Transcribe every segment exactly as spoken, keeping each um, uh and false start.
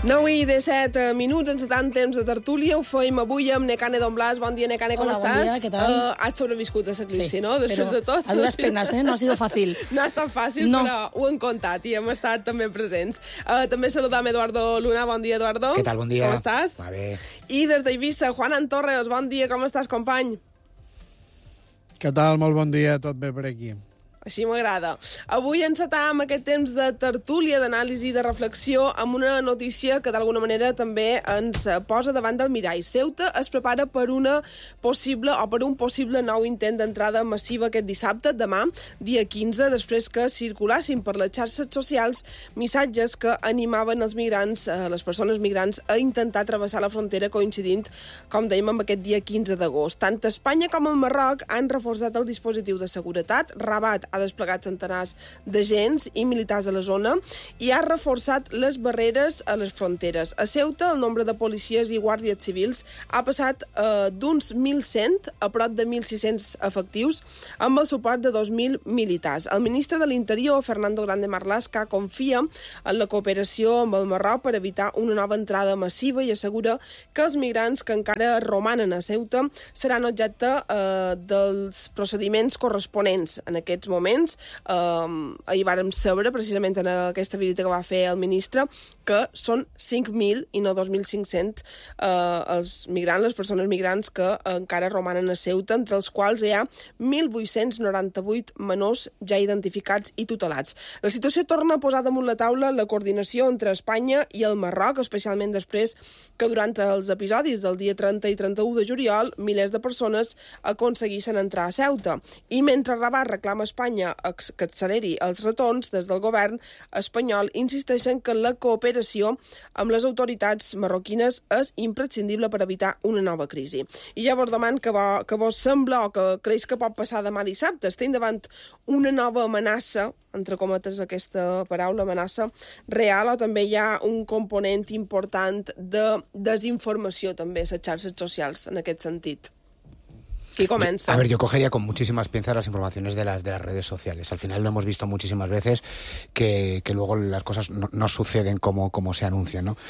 nou i disset minuts, en setanta temps de tertúlia. Ho feim avui amb Nekane Don Blas. Bon dia, Nekane, com Hola, estàs? Bon dia, què tal? Uh, has sobreviscut a l'eclipsi, sí, no? Després de tot. A duras penas, eh? No ha sido fácil. No ha estat fàcil, no. Però ho hem contat i hem estat també presents. Uh, també saludam Eduardo Luna. Bon dia, Eduardo. Què tal? Bon dia. Com estàs? Va bé. I des d'Eivissa, Juan Antorres. Bon dia, com estàs, company? Què tal? Molt bon dia, tot bé per aquí. Així m'agrada. Avui encetam aquest temps de tertúlia, d'anàlisi i de reflexió amb una notícia que d'alguna manera també ens posa davant del mirall. Ceuta es prepara per una possible o per un possible nou intent d'entrada massiva aquest dissabte, demà, dia quinze, després que circulassin per les xarxes socials missatges que animaven els migrants, eh, les persones migrants, a intentar travessar la frontera coincidint, com dèiem, amb aquest dia quinze d'agost. Tant Espanya com el Marroc han reforçat el dispositiu de seguretat. Rabat ha desplegat centenars d'agents i militars a la zona i ha reforçat les barreres a les fronteres. A Ceuta, el nombre de policies i guàrdies civils ha passat eh, d'uns mil cent a prop de mil sis-cents efectius amb el suport de dos mil militars. El ministre de l'Interior, Fernando Grande Marlaska, confia en la cooperació amb el Marroc per evitar una nova entrada massiva i assegura que els migrants que encara romanen a Ceuta seran objecte eh, dels procediments corresponents en aquests moments. Um, ahir vàrem saber, precisament en aquesta visita que va fer el ministre, que són cinc mil i no dos mil cinc-cents uh, els migrants, les persones migrants que encara romanen a Ceuta, entre els quals hi ha mil vuit-cents noranta-vuit menors ja identificats i tutelats. La situació torna a posar damunt la taula la coordinació entre Espanya i el Marroc, especialment després que durant els episodis del dia trenta i trenta-u de juliol milers de persones aconseguissin entrar a Ceuta. I mentre Rabat reclama a Espanya que acceleri els retorns, des del govern espanyol insisteixen que la cooperació amb les autoritats marroquines és imprescindible per evitar una nova crisi. I llavors deman que, vo, que vos sembla o que creus que pot passar demà dissabte. Estem davant una nova amenaça, entre cometes aquesta paraula, amenaça real, o també hi ha un component important de desinformació també a les xarxes socials en aquest sentit? ¿Quién comienza? A ver, yo cogería con muchísimas pinzas las informaciones de las de las redes sociales. Al final lo hemos visto muchísimas veces que, que luego las cosas no, no suceden como, como se anuncian, ¿no?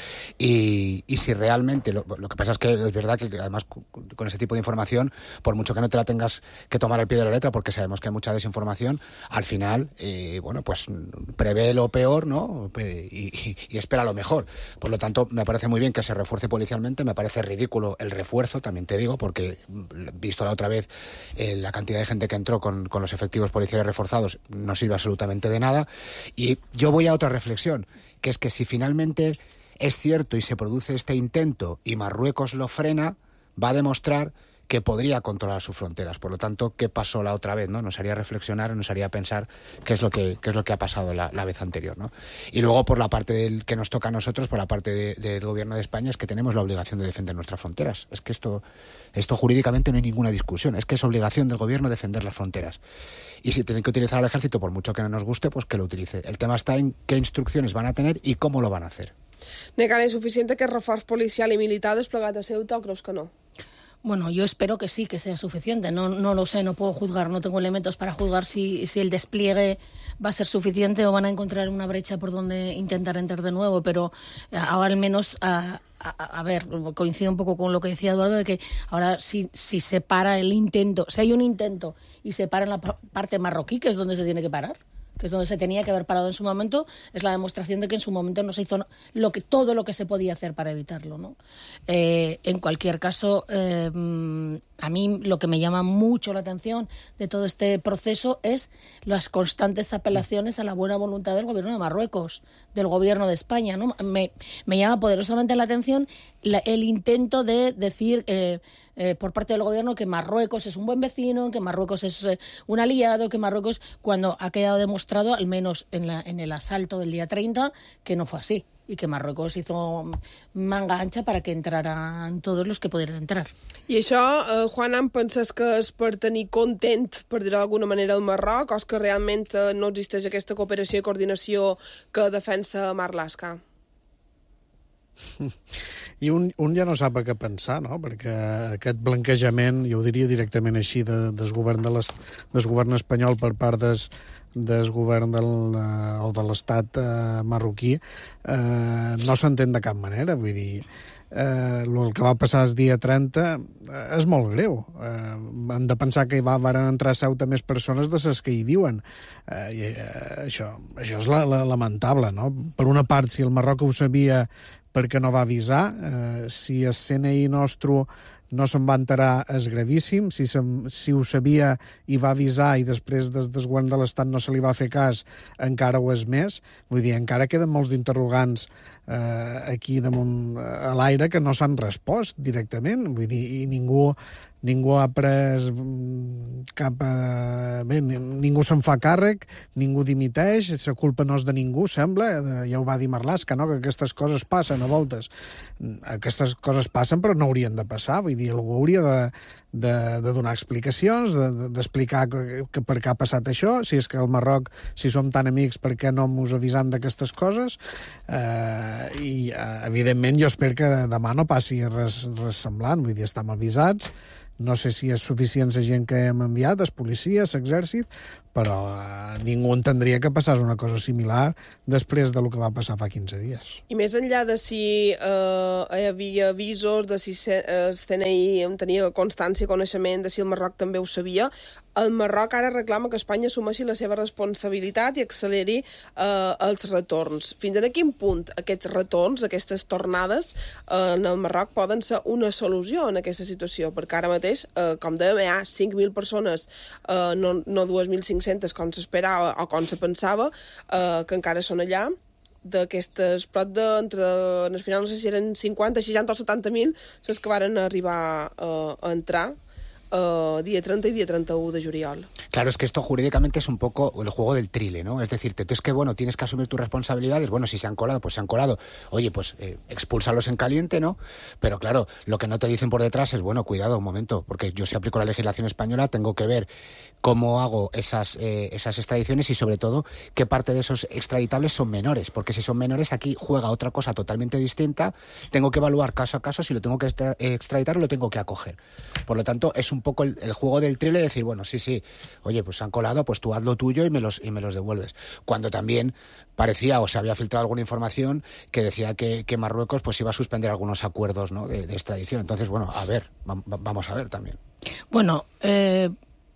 Y, y si realmente, lo, lo que pasa es que es verdad que además con ese tipo de información, por mucho que no te la tengas que tomar al pie de la letra, porque sabemos que hay mucha desinformación, al final, eh, bueno, pues prevé lo peor, ¿no? Y, y, y espera lo mejor. Por lo tanto, me parece muy bien que se refuerce policialmente, me parece ridículo el refuerzo, también te digo, porque visto la otra vez eh, la cantidad de gente que entró con, con los efectivos policiales reforzados no sirve absolutamente de nada. Y yo voy a otra reflexión, que es que si finalmente es cierto y se produce este intento y Marruecos lo frena, va a demostrar que podría controlar sus fronteras. Por lo tanto, ¿qué pasó la otra vez, ¿no? Nos haría reflexionar, nos haría pensar qué es lo que, qué es lo que ha pasado la, la vez anterior, ¿no? Y luego, por la parte del que nos toca a nosotros, por la parte de, del gobierno de España, es que tenemos la obligación de defender nuestras fronteras. Es que esto, esto jurídicamente no hay ninguna discusión. Es que es obligación del gobierno defender las fronteras. Y si tienen que utilizar al ejército, por mucho que no nos guste, pues que lo utilice. El tema está en qué instrucciones van a tener y cómo lo van a hacer. Nekane, ¿es suficiente que reforç policial y militar desplegat a Ceuta o creus que no? Bueno, yo espero que sí, que sea suficiente. No, no lo sé, no puedo juzgar, no tengo elementos para juzgar si, si el despliegue va a ser suficiente o van a encontrar una brecha por donde intentar entrar de nuevo, pero ahora al menos, a, a, a ver, coincido un poco con lo que decía Eduardo, de que ahora si, si se para el intento, si hay un intento y se para en la parte marroquí, que es donde se tiene que parar, que es donde se tenía que haber parado en su momento, es la demostración de que en su momento no se hizo lo que, todo lo que se podía hacer para evitarlo, ¿no? Eh, en cualquier caso, eh, a mí lo que me llama mucho la atención de todo este proceso es las constantes apelaciones a la buena voluntad del gobierno de Marruecos, del gobierno de España, ¿no? Me, me llama poderosamente la atención la, el intento de decir eh, eh, por parte del gobierno que Marruecos es un buen vecino, que Marruecos es eh, un aliado, que Marruecos, cuando ha quedado demostrado, al menos en, la, en el asalto del día treinta, que no fue así. Y que Marruecos hizo manga ancha para que entraran todos los que pudieran entrar. I això, eh, Juan, em penses que és per tenir content, per dir-ho d'alguna manera, el Marroc, o és que realment eh, no existeix aquesta cooperació i coordinació que defensa Marlaska? I un, un ja no sap a què pensar, no? Perquè aquest blanquejament, jo ho diria directament així, de, del govern, de del govern espanyol per part des, del govern del, eh, o de l'estat eh, marroquí, eh, no s'entén de cap manera. Vull dir, eh, el que va passar el dia trenta eh, és molt greu. Eh, hem de pensar que hi va, van entrar a Ceuta més persones de les que hi viuen. Eh, i, eh, això, això és la, la, lamentable, no? Per una part, si el Marroc ho sabia perquè no va avisar, eh, si el C N I nostre no se'n va enterar és gravíssim, si, se, si ho sabia i va avisar i després des del govern de l'Estat no se li va fer cas, encara ho és més. Vull dir, encara queden molts d'interrogants eh, aquí damunt a l'aire que no s'han respost directament. Vull dir, i ningú, ningú ha pres cap... Eh, bé, ningú se'n fa càrrec, ningú dimiteix, la culpa no és de ningú, sembla. Ja ho va dir Marlaska, no?, que aquestes coses passen a voltes. Aquestes coses passen però no haurien de passar. Vull dir, algú hauria de, de, de donar explicacions, d'explicar de, que, que per què ha passat això, si és que al Marroc, si som tan amics, per què no mos avisam d'aquestes coses? Eh, I, evidentment, jo espero que demà no passi res, res semblant. Vull dir, estem avisats. No sé si és suficient la gent que hem enviat, els policies, l'exèrcit, però eh, ningú entendria que passés una cosa similar després del que va passar fa quinze dies. I més enllà de si eh, hi havia avisos, de si el C N I en tenia constància, coneixement, de si el Marroc també ho sabia, el Marroc ara reclama que Espanya assumeixi la seva responsabilitat i acceleri eh, els retorns. Fins a quin punt aquests retorns, aquestes tornades, eh, en el Marroc poden ser una solució en aquesta situació? Perquè ara mateix, eh, com dèiem, hi ha cinc mil persones, eh, no, no dos mil cinc-centes com s'esperava o com se pensava, eh, que encara són allà. D'aquestes, prop de, entre, al final no sé si eren cinquanta, seixanta o setanta mil, les que varen arribar eh, a entrar Uh, día treinta y día treinta y uno de juliol. Claro, es que esto jurídicamente es un poco el juego del trile, ¿no? Es decir, tú es que, bueno, tienes que asumir tus responsabilidades. Bueno, si se han colado, pues se han colado. Oye, pues eh, expúlsalos en caliente, ¿no? Pero claro, lo que no te dicen por detrás es, bueno, cuidado, un momento, porque yo si aplico la legislación española tengo que ver cómo hago esas, eh, esas extradiciones y sobre todo qué parte de esos extraditables son menores, porque si son menores aquí juega otra cosa totalmente distinta. Tengo que evaluar caso a caso si lo tengo que extraditar o lo tengo que acoger. Por lo tanto, es un un poco el, el juego del trile, decir, bueno, sí, sí, oye, pues se han colado, pues tú haz lo tuyo y me los, y me los devuelves. Cuando también parecía o se había filtrado alguna información que decía que, que Marruecos pues iba a suspender algunos acuerdos, ¿no?, de, de extradición. Entonces, bueno, a ver, va, vamos a ver también. Bueno, eh...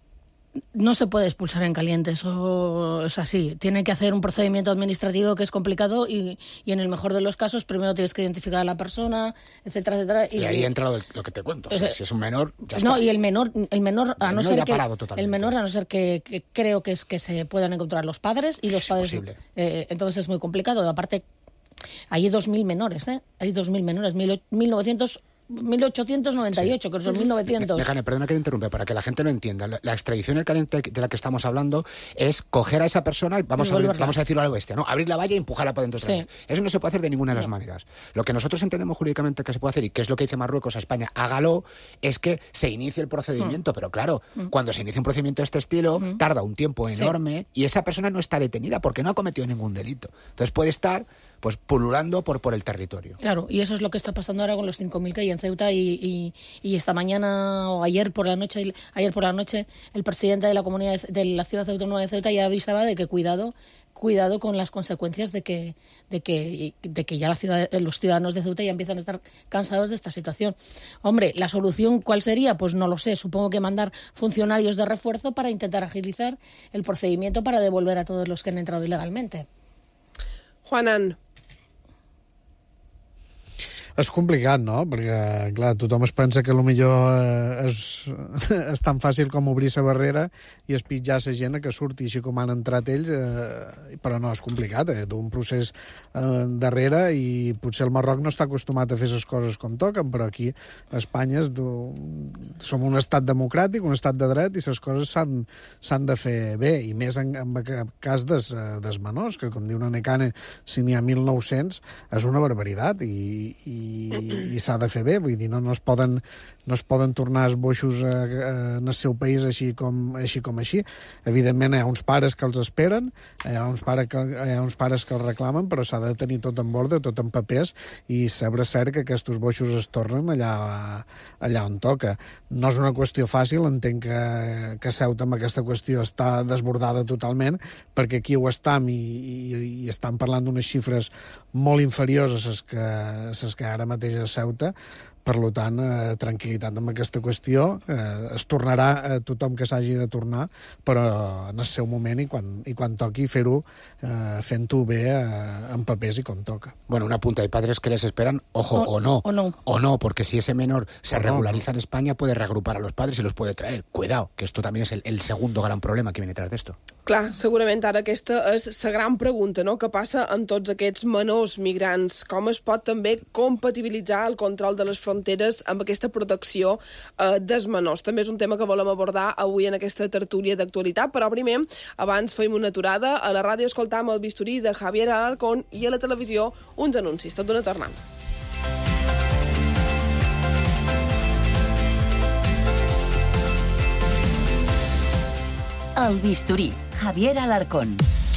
no se puede expulsar en caliente, eso es así. Tiene que hacer un procedimiento administrativo que es complicado y, y en el mejor de los casos primero tienes que identificar a la persona, etcétera, etcétera. Y, y ahí entra lo, lo que te cuento. O sea, eh, si es un menor, ya está. No, y el menor, el menor a el no menor ser que totalmente. el menor a no ser que, que creo que es que se puedan encontrar los padres y los es padres. Eh, entonces es muy complicado. Aparte, hay dos mil menores, ¿eh? Hay dos mil menores, mil novecientos mil ochocientos noventa y ocho, sí. Que son mil novecientos. Déjame, perdona que te interrumpa, para que la gente lo entienda. La, la extradición en caliente de la que estamos hablando es coger a esa persona y vamos, y a, abrir, vamos a decirlo a la bestia, ¿no? Abrir la valla y empujarla para dentro otra sí. vez. Eso no se puede hacer de ninguna de las no. maneras. Lo que nosotros entendemos jurídicamente que se puede hacer, y que es lo que dice Marruecos a España, hágalo, es que se inicie el procedimiento. Mm. Pero claro, mm. cuando se inicia un procedimiento de este estilo, mm. tarda un tiempo enorme sí. y esa persona no está detenida porque no ha cometido ningún delito. Entonces puede estar pues pululando por, por el territorio. Claro, y eso es lo que está pasando ahora con los cinco mil que hay en Ceuta y, y, y esta mañana o ayer por la noche ayer por la noche el presidente de la comunidad de la ciudad autónoma de Ceuta ya avisaba de que cuidado cuidado con las consecuencias de que de que de que ya la ciudad, los ciudadanos de Ceuta ya empiezan a estar cansados de esta situación. Hombre, la solución ¿cuál sería? Pues no lo sé, supongo que mandar funcionarios de refuerzo para intentar agilizar el procedimiento para devolver a todos los que han entrado ilegalmente. Juanan. És complicat, no? Perquè, clar, tothom es pensa que potser eh, és, és tan fàcil com obrir la barrera i espitjar la gent que surti així com han entrat ells, eh, però no, és complicat, eh? D'un procés eh, darrere i potser el Marroc no està acostumat a fer les coses com toquen, però aquí a Espanya és som un estat democràtic, un estat de dret i les coses s'han de fer bé, i més en, en el cas des, des menors, que com diu Nanecane, si n'hi ha mil nou-cents, és una barbaritat i, i i, i s'ha de fer bé, vull dir, no, no, es poden, no es poden tornar els boixos a, a, en el seu país així com, així com així. Evidentment hi ha uns pares que els esperen, hi ha uns, pare que, hi ha uns pares que els reclamen, però s'ha de tenir tot en ordre, tot en papers, i saber cert que aquests boixos es tornen allà, allà on toca. No és una qüestió fàcil, entenc que, que Ceuta amb aquesta qüestió està desbordada totalment, perquè aquí ho estam i, i, i estan parlant d'unes xifres molt inferiors a les que, a les que ara mateix a Ceuta. Per tant, eh, tranquil·litat amb aquesta qüestió. Eh, es tornarà a tothom que s'hagi de tornar, però en el seu moment i quan, i quan toqui fer-ho, eh, fent-ho bé eh, en papers i com toca. Bueno, una punta. Hay padres que les esperan, ojo, o, o no. O no. O no, porque si ese menor se o regulariza no. en España, puede reagrupar a los padres y los puede traer. Cuidado, que esto también es el, el segundo gran problema que viene detrás de esto. Clar, segurament ara aquesta és la gran pregunta, no?, què passa amb tots aquests menors migrants? Com es pot també compatibilitzar el control de les fronteres amb aquesta protecció eh, dels menors? També és un tema que volem abordar avui en aquesta tertúlia d'actualitat, però primer, abans fem una aturada. A la ràdio escoltam el bisturí de Javier Alarcón i a la televisió uns anuncis. Tot d'una tornada. El bisturí, Javier Alarcón.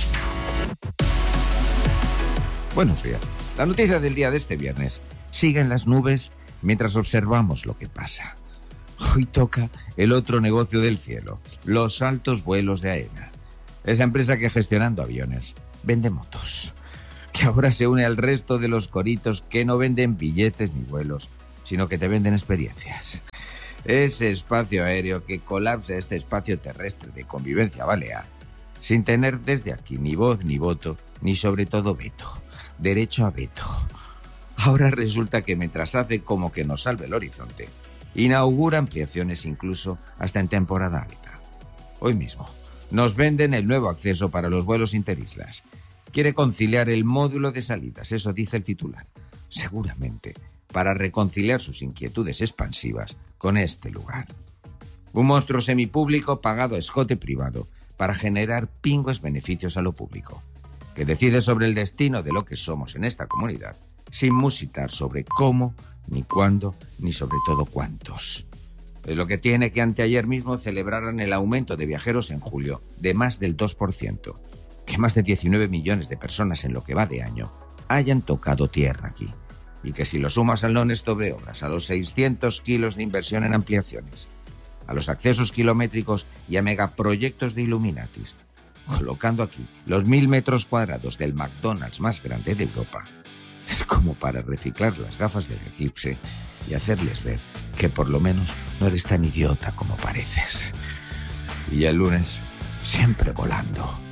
Buenos días. La noticia del día de este viernes. Siguen las nubes mientras observamos lo que pasa. Hoy toca el otro negocio del cielo, los altos vuelos de AENA. Esa empresa que, gestionando aviones, vende motos. Que ahora se une al resto de los coritos que no venden billetes ni vuelos, sino que te venden experiencias. Ese espacio aéreo que colapsa este espacio terrestre de convivencia balear, sin tener desde aquí ni voz ni voto, ni sobre todo veto. Derecho a veto. Ahora resulta que mientras hace como que nos salve el horizonte, inaugura ampliaciones incluso hasta en temporada alta. Hoy mismo nos venden el nuevo acceso para los vuelos interislas. Quiere conciliar el módulo de salidas, eso dice el titular. Seguramente para reconciliar sus inquietudes expansivas con este lugar. Un monstruo semipúblico pagado a escote privado para generar pingües beneficios a lo público, que decide sobre el destino de lo que somos en esta comunidad, sin musitar sobre cómo, ni cuándo, ni sobre todo cuántos. Es lo que tiene que anteayer mismo celebraran el aumento de viajeros en julio de más del dos por ciento, que más de diecinueve millones de personas en lo que va de año hayan tocado tierra aquí. Y que si lo sumas al non-stop de obras, a los seiscientos kilos de inversión en ampliaciones, a los accesos kilométricos y a megaproyectos de Illuminatis, colocando aquí los mil metros cuadrados del McDonald's más grande de Europa, es como para reciclar las gafas del eclipse y hacerles ver que por lo menos no eres tan idiota como pareces. Y ya el lunes, siempre volando.